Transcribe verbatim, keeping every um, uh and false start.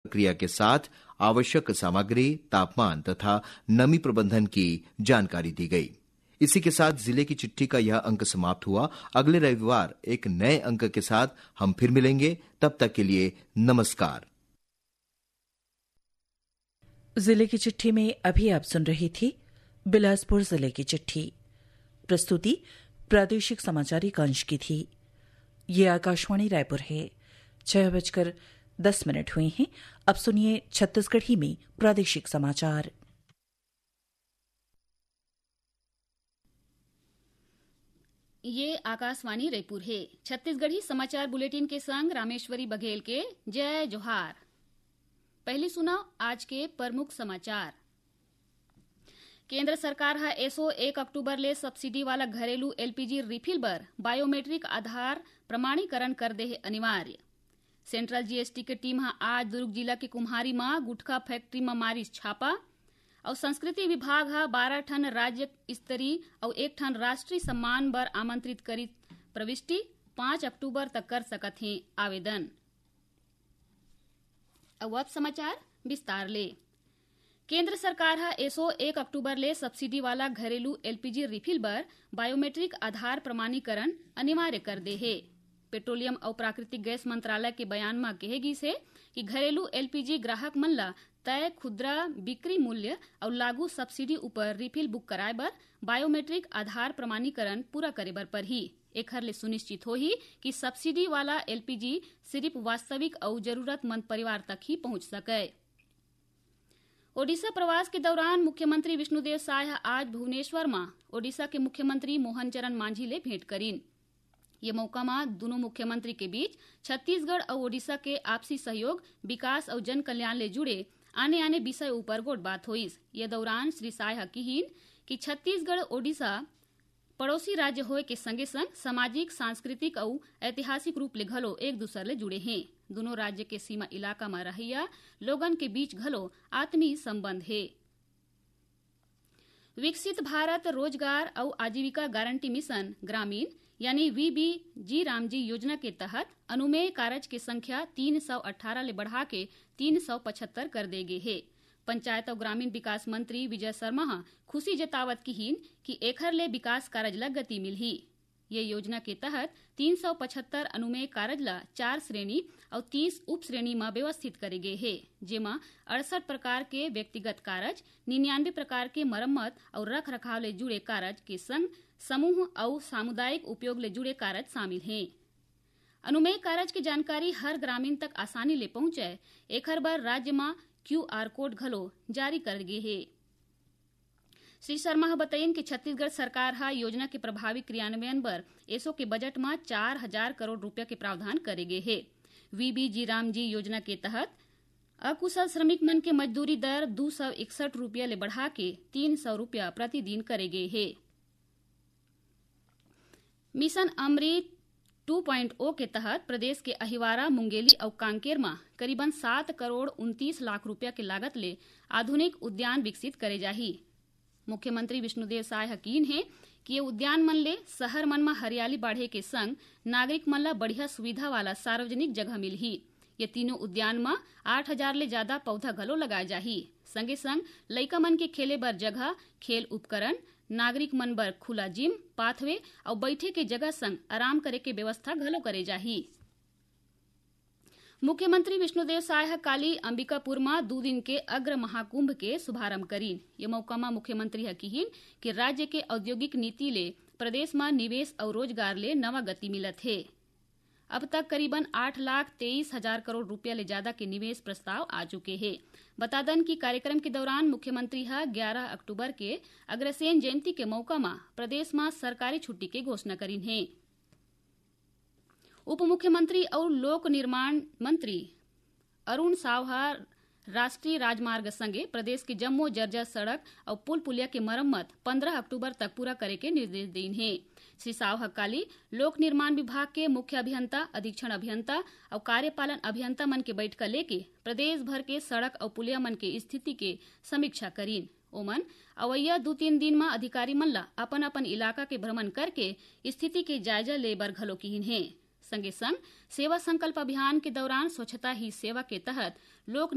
क्रिया के साथ आवश्यक सामग्री, तापमान तथा नमी प्रबंधन की जानकारी दी गई। इसी के साथ जिले की चिट्ठी का यह अंक समाप्त हुआ। अगले रविवार एक नए अंक के साथ हम फिर मिलेंगे। तब तक के लिए नमस्कार। जिले की चिट्ठी में अभी आप सुन रही थी बिलासपुर जिले की चिट्ठी। प्रस्तुति प्रादेशिक समाचार अंश की थी। ये आकाशवाणी रायपुर है। छह बजकर दस मिनट हुए हैं। अब सुनिए छत्तीसगढ़ी में प्रादेशिक समाचार। ये आकाशवाणी रायपुर है। छत्तीसगढ़ी समाचार बुलेटिन के संग रामेश्वरी बघेल के जय जोहार। पहली सुनाओ आज के प्रमुख समाचार। केंद्र सरकार हा एसो एक अक्टूबर ले सब्सिडी वाला घरेलू एलपीजी रिफिल बर बायोमेट्रिक आधार प्रमाणीकरण कर दे है अनिवार्य। सेंट्रल जीएसटी के टीम हा आज दुर्ग जिला के कुम्हारी में गुटखा फैक्ट्री में मारिस छापा और संस्कृति विभाग हा बारह ठन राज्य स्तरीय और एक ठन राष्ट्रीय सम्मान बर आमंत्रित करी प्रविष्टि पांच अक्टूबर तक कर सकत हैं आवेदन। अब अब समाचार विस्तार ले। केंद्र सरकार हा एसो एक अक्टूबर ले सब्सिडी वाला घरेलू एलपीजी रिफिल बर बायोमेट्रिक आधार प्रमाणीकरण अनिवार्य कर दे है। पेट्रोलियम और प्राकृतिक गैस मंत्रालय के बयान में कहे गिस है कि घरेलू एलपीजी ग्राहक मन ला तय खुदरा बिक्री मूल्य और लागू सब्सिडी ऊपर रिफिल बुक कराए बर बायोमेट्रिक आधार प्रमाणीकरण पूरा करे बर परही। एखर ले सुनिश्चित होही कि सब्सिडी वाला एलपीजी सिर्फ वास्तविक और जरूरतमंद परिवार तक ही पहुंच सके। ओडिशा प्रवास के दौरान मुख्यमंत्री विष्णुदेव साय आज भुवनेश्वर में ओडिशा के मुख्यमंत्री मोहन चरण मांझी ले भेंट करीन। ये मौका में दोनों मुख्यमंत्री के बीच छत्तीसगढ़ और ओडिशा के आपसी सहयोग, विकास और जन कल्याण ले जुड़े आने आने विषय ऊपर गोट बात हुई। ये दौरान श्री साय कहीन कि छत्तीसगढ़ ओडिशा पड़ोसी राज्य होए के संगे संग सामाजिक, सांस्कृतिक और ऐतिहासिक रूप ले घलो एक दूसरे ले जुड़े हैं। दोनों राज्य के सीमा इलाका में रहिया लोगन के बीच घलो आत्मीय संबंध है। विकसित भारत रोजगार और आजीविका गारंटी मिशन ग्रामीण यानी वीबी जी रामजी योजना के तहत अनुमेय कारज की संख्या तीन सौ अठारह ले बढ़ा के तीन सौ पचहत्तर कर दे गए है। पंचायत और ग्रामीण विकास मंत्री विजय शर्मा खुशी जतावत की कि एखर ले विकास कारज ला गति मिलही। ये योजना के तहत तीन सौ पचहत्तर अनुमेय कारज ला चार श्रेणी और तीस उप श्रेणी में व्यवस्थित करे गए है, जेमा अड़सठ प्रकार के व्यक्तिगत कारज, निन्यानवे प्रकार के मरम्मत और रख रखाव ले जुड़े कारज के संग समूह और सामुदायिक उपयोग ले जुड़े कारज शामिल हैं। अनुमेय कारज की जानकारी हर ग्रामीण तक आसानी ले पहुंचे एखर बर राज्य में क्यू आर कोड घलो जारी कर गए है। श्री शर्मा बताइन कि छत्तीसगढ़ सरकार हा योजना के प्रभावी क्रियान्वयन बर एसो के बजट में चार हजार करोड़ रुपया के प्रावधान करे गए है। वीबी जी राम जी योजना के तहत अकुशल श्रमिक मन के मजदूरी दर दो सौ इकसठ रुपया ले बढ़ा के तीन सौ रुपया प्रतिदिन करे गए है। मिशन अमृत टू पॉइंट ओ के तहत प्रदेश के अहिवारा, मुंगेली और कांकेर में करीबन सात करोड़ उनतीस लाख रुपया के लागत ले आधुनिक उद्यान विकसित करे जाही। मुख्यमंत्री विष्णुदेव साय हकीन है कि ये उद्यान मन ले शहर मन में हरियाली बढ़े के संग नागरिक मन ला बढ़िया सुविधा वाला सार्वजनिक जगह मिलही। ये तीनों उद्यान में आठ हजार ले ज्यादा पौधा घलो लगाए जाही। संगे संग लइका मन के खेले बर जगह, खेल उपकरण, नागरिक मन बर खुला जिम, पाथवे और बैठे के जगह संग आराम करे के व्यवस्था घलो करे जाही। मुख्यमंत्री विष्णुदेव साय काली अंबिकापुर में दो दिन के अग्र महाकुंभ के शुभारंभ करीन। ये मौका में मुख्यमंत्री कहीन कि राज्य के औद्योगिक नीति ले प्रदेश में निवेश और रोजगार ले नवा गति मिलत है। अब तक करीबन आठ लाख तेईस हजार करोड़ रुपया ले ज्यादा के निवेश प्रस्ताव आ चुके हैं। बता दें कि कार्यक्रम के दौरान मुख्यमंत्री ग्यारह अक्टूबर के अग्रसेन जयंती के मौका में प्रदेश में सरकारी छुट्टी के घोषणा करीन है। उप मुख्यमंत्री और लोक निर्माण मंत्री अरुण साव राष्ट्रीय राजमार्ग संगे प्रदेश के जम्मू जर्जर सड़क और पुल पुलिया के मरम्मत पंद्रह अक्टूबर तक पूरा करे के निर्देश दीन है। श्री साव काली लोक निर्माण विभाग के मुख्य अभियंता, अधीक्षण अभियंता और कार्यपालन अभियंता मन के बैठक लेके प्रदेश भर के सड़क और पुलिया मन के स्थिति के समीक्षा करीन। ओमन अवैया दो तीन दिन में अधिकारी मन ला अपन अपन इलाका के भ्रमण करके स्थिति के जायजा ले बर घलो कीन है। संगे संग सेवा संकल्प अभियान के दौरान स्वच्छता ही सेवा के तहत लोक